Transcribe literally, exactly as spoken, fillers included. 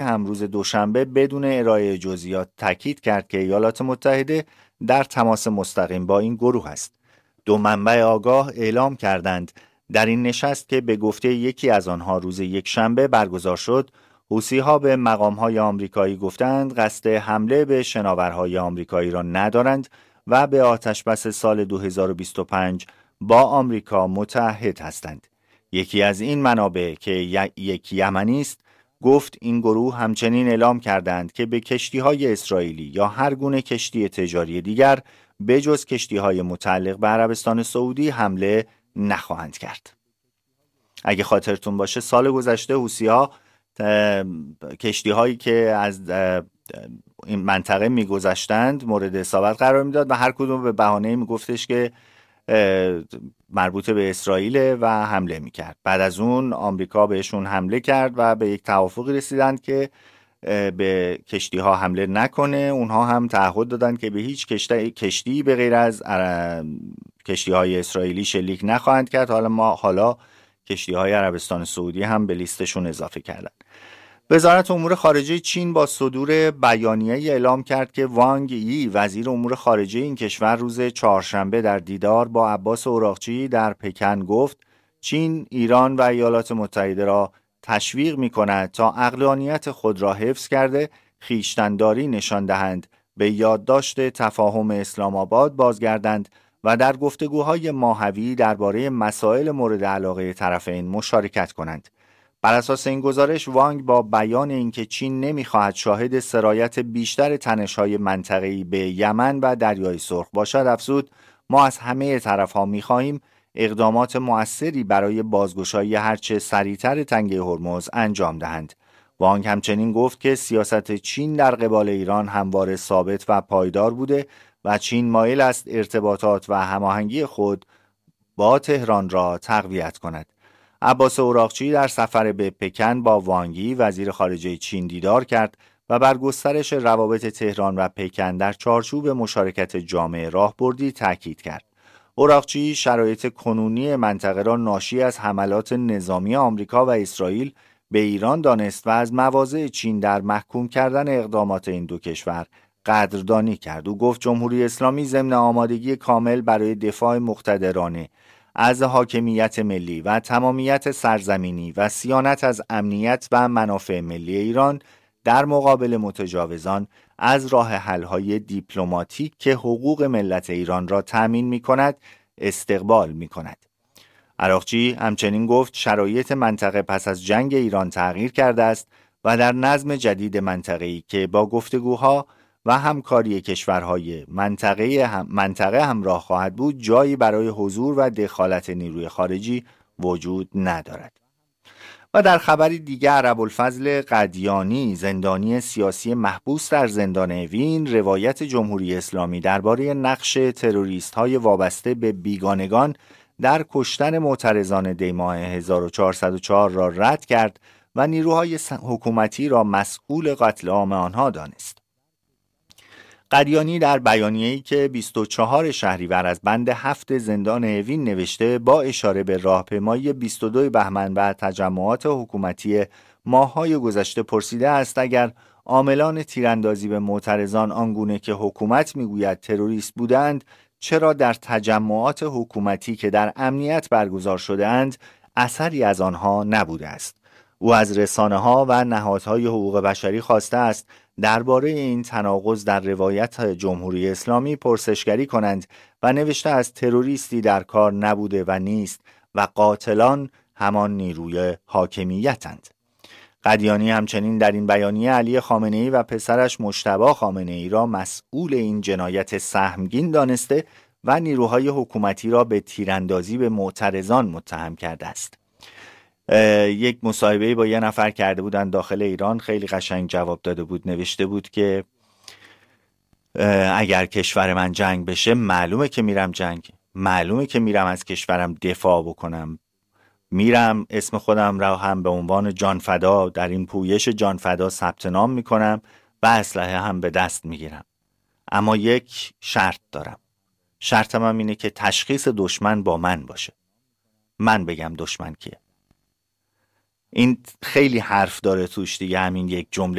هم روز دوشنبه بدون ارائه جزئیات تاکید کرد که ایالات متحده در تماس مستقیم با این گروه است. دو منبع آگاه اعلام کردند در این نشست که به گفته یکی از آنها روز یک شنبه برگزار شد، حوثی‌ها به مقام‌های آمریکایی گفتند قصد حمله به شناورهای آمریکایی را ندارند و به آتشبس سال دو هزار و بیست و پنج با آمریکا متعهد هستند. یکی از این منابع که یک یمنی است گفت این گروه همچنین اعلام کردند که به کشتی‌های اسرائیلی یا هر گونه کشتی تجاری دیگر به جز کشتی‌های متعلق به عربستان سعودی حمله نخواهند کرد. اگه خاطرتون باشه سال گذشته حوثی‌ها کشتی‌هایی که از این منطقه می‌گذشتند مورد اصابت قرار میداد و هر کدوم به بهانه‌ای میگفتش که مربوط به اسرائیل و حمله میکرد. بعد از اون آمریکا بهشون حمله کرد و به یک توافقی رسیدند که به کشتی ها حمله نکنه. اونها هم تعهد دادند که به هیچ کشتی, کشتی به غیر از کشتی های اسرائیلی شلیک نخواهند کرد. حالا ما حالا کشتی های عربستان سعودی هم به لیستشون اضافه کردند. وزارت امور خارجه چین با صدور بیانیه‌ای اعلام کرد که وانگ یی وزیر امور خارجه این کشور روز چهارشنبه در دیدار با عباس اوراقچی در پکن گفت چین، ایران و ایالات متحده را تشویق می‌کند تا عقلانیت خود را حفظ کرده خویشتن‌داری نشان دهند، به یادداشت تفاهم اسلام آباد بازگردند و در گفتگوهای ماهوی درباره مسائل مورد علاقه طرفین مشارکت کنند. بر اساس این گزارش وانگ با بیان اینکه چین نمی‌خواهد شاهد سرایت بیشتر تنش‌های منطقه‌ای به یمن و دریای سرخ باشد افزود ما از همه طرف‌ها می‌خواهیم اقدامات مؤثری برای بازگشایی هرچه سریعتر تنگه هرمز انجام دهند. وانگ همچنین گفت که سیاست چین در قبال ایران همواره ثابت و پایدار بوده و چین مایل است ارتباطات و هماهنگی خود با تهران را تقویت کند. عباس اوراقچی در سفر به پکن با وانگ یی وزیر خارجه چین دیدار کرد و بر گسترش روابط تهران و پکن در چارچوب مشارکت جامعه راهبردی تاکید کرد. اوراقچی شرایط کنونی منطقه را ناشی از حملات نظامی آمریکا و اسرائیل به ایران دانست و از مواضع چین در محکوم کردن اقدامات این دو کشور قدردانی کرد. او گفت جمهوری اسلامی ضمن آمادگی کامل برای دفاع مقتدرانه از حاکمیت ملی و تمامیت سرزمینی و صیانت از امنیت و منافع ملی ایران در مقابل متجاوزان از راه حل‌های دیپلماتیک که حقوق ملت ایران را تأمین می‌کند استقبال می‌کند. اوراقچی همچنین گفت شرایط منطقه پس از جنگ ایران تغییر کرده است و در نظم جدید منطقه‌ای که با گفتگوها و همکاری کشورهای منطقه هم منطقه همراه خواهد بود جایی برای حضور و دخالت نیروی خارجی وجود ندارد. و در خبری دیگر ابوالفضل قدیانی زندانی سیاسی محبوس در زندان اوین روایت جمهوری اسلامی درباره نقش تروریست‌های وابسته به بیگانگان در کشتن معترضان دی‌ماه هزار و چهارصد و چهار را رد کرد و نیروهای حکومتی را مسئول قتل عام آنها دانست. قدیانی در بیانیه‌ای که بیست و چهارم شهریور از بند هفت زندان اوین نوشته با اشاره به راهپیمایی بیست و دوم بهمن و تجمعات حکومتی ماه‌های گذشته پرسیده است اگر عاملان تیراندازی به معترضان آنگونه که حکومت میگوید تروریست بودند چرا در تجمعات حکومتی که در امنیت برگزار شده‌اند اثری از آنها نبوده است. او از رسانه‌ها و نهادهای حقوق بشری خواسته است درباره این تناقض در روایت جمهوری اسلامی پرسشگری کنند و نوشته است تروریستی در کار نبوده و نیست و قاتلان همان نیروی حاکمیتند. قدیانی همچنین در این بیانیه علی خامنه‌ای و پسرش مجتبی خامنه‌ای را مسئول این جنایت سهمگین دانسته و نیروهای حکومتی را به تیراندازی به معترضان متهم کرده است. یک مصاحبه با یه نفر کرده بودن داخل ایران، خیلی قشنگ جواب داده بود. نوشته بود که اگر کشور من جنگ بشه معلومه که میرم جنگ، معلومه که میرم از کشورم دفاع بکنم، میرم اسم خودم را هم به عنوان جانفدا در این پویش جانفدا ثبت نام میکنم و اسلحه هم به دست میگیرم، اما یک شرط دارم، شرطم هم اینه که تشخیص دشمن با من باشه، من بگم دشمن کیه. این خیلی حرف داره توش دیگه، همین یک جمله